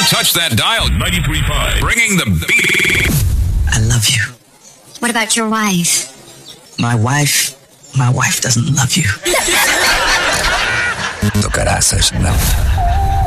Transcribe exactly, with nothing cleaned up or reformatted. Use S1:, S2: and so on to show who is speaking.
S1: Don't touch that dial. ninety-three point five. Bringing the beat.
S2: I love you.
S3: What about your wife?
S2: My wife, my wife doesn't love you.
S4: Tocarás esa.